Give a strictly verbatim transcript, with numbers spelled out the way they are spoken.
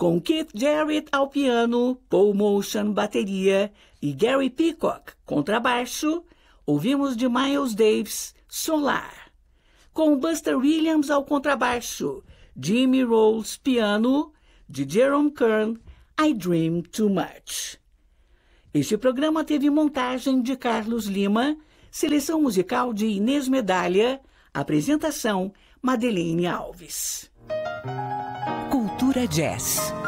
com Keith Jarrett ao piano, Paul Motian bateria e Gary Peacock contrabaixo, ouvimos de Miles Davis Solar. Com Buster Williams ao contrabaixo, Jimmy Rolls piano, de Jerome Kern, I Dream Too Much. Este programa teve montagem de Carlos Lima, seleção musical de Inês Medalha, apresentação Madeleine Alves. Cultura Jazz.